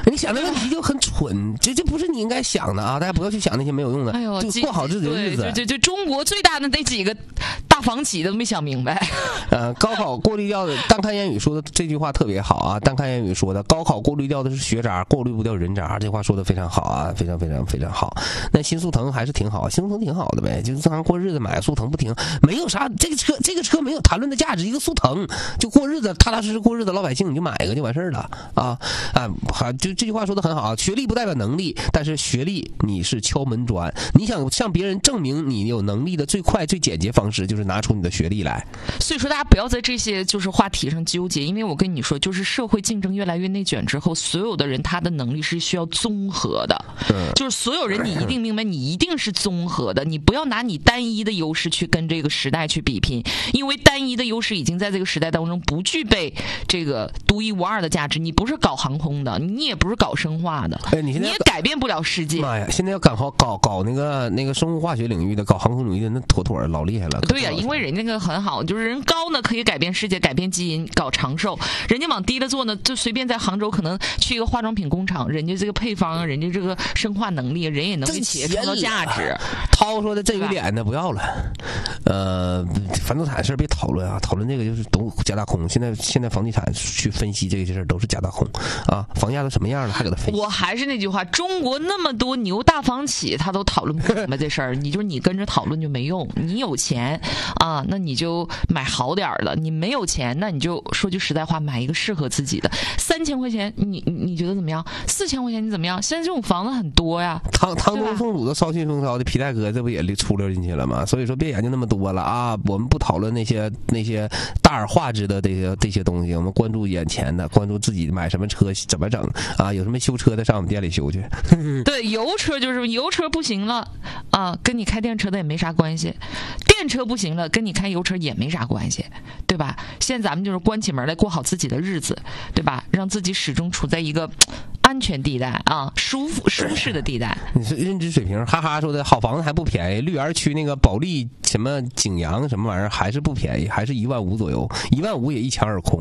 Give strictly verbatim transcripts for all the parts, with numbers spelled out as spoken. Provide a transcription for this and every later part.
你想的问题就很蠢，这这不是你应该想的啊！大家不要去想那些没有用的， 哎呦， 就过好自己的日子。 对，就就就中国最大的那几个大房企都没想明白。 呃，高考过滤掉的，单看烟雨说的这句话特别好啊！单看烟雨说的，高考过滤掉的是学渣，过滤不掉人渣，这话说的非常好啊，非常非常非常好。那新速腾还是挺好，新速腾挺好的呗，就是正常过日子，买个速腾不停，没有啥，这个车这个车没有谈论的价值，一个速腾就过日子，踏踏实实过日子，老百姓你就买一个就完事儿了啊啊！还就这句话说的很好啊，学历不代表能力，但是学历你是敲门砖，你想向别人证明你有能力的最快最简洁方式就是拿出你的学历来。 所以说大家不要在这些就是话题上纠结，因为我跟你说，就是社会竞争越来越内卷之后，所有的人他的能力是需要综合的，嗯、就是所有人你一定明白，你一定是综合的，你不要拿你单一的优势去跟这个时代去比拼，因为单一的优势已经在这个时代当中不具备这个独一无二的价值。你不是搞航空的，你也不是搞生化的， 哎、你, 现在你也改变不了世界。 妈呀，现在要搞好搞搞那个那个生物化学领域的，搞航空领域的，那妥妥的老厉害了。 对呀、啊，因为人家那个很好，就是人高呢可以改变世界，改变基因，搞长寿。人家往低了做呢，就随便在杭州可能去一个化妆品工厂，人家这个配方，人家这个生化能力，人也能给企业创造价值。 涛说的这有脸的不要了，呃，房地产事别讨论啊，讨论这个就是都假大空。现在现在房地产去分析这个事儿都是假大空啊，房价都什么样了还给他分析。 我还是那句话，中国那么多牛大房企，他都讨论不明白这事儿。你就是你跟着讨论就没用。你有钱啊，那你就买好点儿的；你没有钱，那你就说句实在话，买一个适合自己的。三千块钱，你你你觉得怎么样？四千块钱你怎么样？现在这种房子很多呀。 唐唐宗宋祖的烧信风骚的皮带哥，这不也出溜进去了吗？所以说别研究那么多了啊！我们不讨论那些那些大而化之的这些这些东西，我们关注眼前的，关注自己买什么车怎么整啊？有什么修车的上我们店里修去。 对，油车就是油车不行了啊，跟你开电车的也没啥关系；电车不行了，跟你开油车也没啥关系，对吧？现在咱们就是关起门来过好自己的日子，对吧？让自己始终处在一个安全地带啊，舒服舒适的地带。 你是认知水平，哈哈说的好房子还不便宜，绿园区那个保利什么景阳什么玩意儿还是不便宜，还是一万五左右，一万五也一抢而空。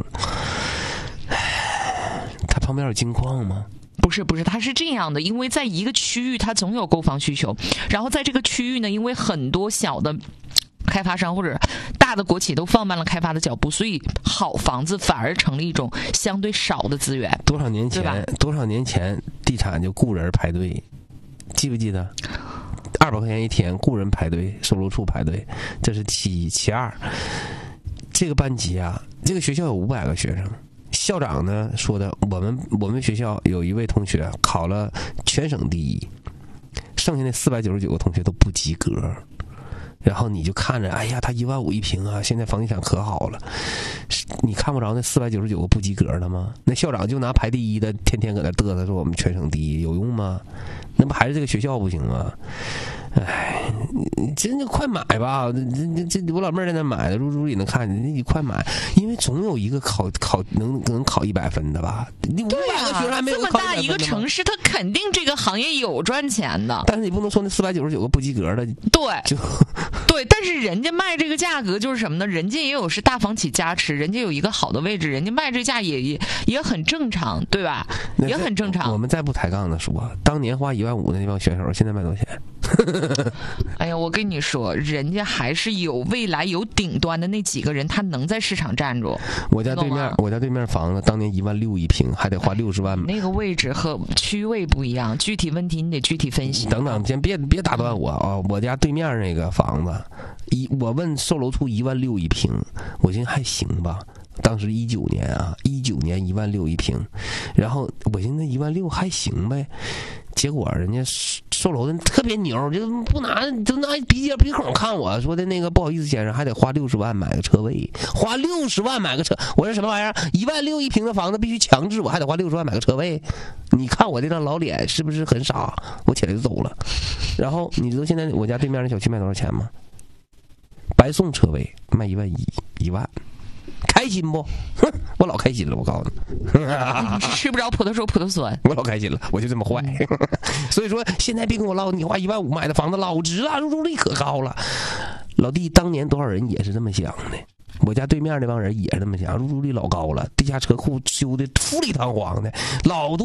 它旁边有金矿吗？ 不是不是，它是这样的，因为在一个区域它总有购房需求，然后在这个区域呢，因为很多小的开发商或者大的国企都放慢了开发的脚步，所以好房子反而成了一种相对少的资源。 多少年前多少年前地产就雇人排队，记不记得二百块钱一天雇人排队，售楼处排队，这是其一。其二，这个班级啊，这个学校有五百个学生，校长呢说的，我们我们学校有一位同学考了全省第一，剩下那四百九十九个同学都不及格。然后你就看着，哎呀，他一万五一平啊，现在房地产可好了。你看不着那四百九十九个不及格的吗？那校长就拿排第一的，天天搁那嘚瑟说我们全省第一，有用吗？那不还是这个学校不行吗？哎，你真的快买吧！这这这，我老妹儿在那买的，入住也能看见，你快买，因为总有一个考考能能考一百分的吧？你五百个学生还没有这么大一个城市，他肯定这个行业有赚钱的。 但是你不能说那四百九十九个不及格的， 对， 就对，但是人家卖这个价格就是什么呢？人家也有是大房企加持，人家有一个好的位置，人家卖这价也也也很正常，对吧？也很正常。 我们再不抬杠的说，当年花一万五的那帮选手，现在卖多少钱？ 哎呀，我跟你说，人家还是有未来有顶端的那几个人，他能在市场站住。 我家对面，我家对面房子当年一万六一平，还得花六十万。 那个位置和区位不一样，具体问题你得具体分析。 等等，先别别打断我啊！我家对面那个房子，一我问售楼处一万六一平，我寻思还行吧。当时一九年啊，一九年一万六一平，然后我寻思一万六还行呗。结果人家售楼的特别牛，就不拿就拿鼻鼻孔看我说的那个不好意思先生，还得花六十万买个车位，花六十万买个车，我说什么玩意儿？一万六一平的房子必须强制我还得花六十万买个车位？你看我这张老脸是不是很傻？我起来就走了。然后你知道现在我家对面的小区卖多少钱吗？白送车位卖一万一，一万。开心不？哼，我老开心了，我告诉你， 你吃不着葡萄说葡萄酸， 我老开心了，我就这么坏。所以说，现在别跟我唠，你花一万五买的房子老值了，入住率可高了。老弟，当年多少人也是这么想的，我家对面那帮人也是这么想，入住率老高了，地下车库修的富丽堂皇的，老多。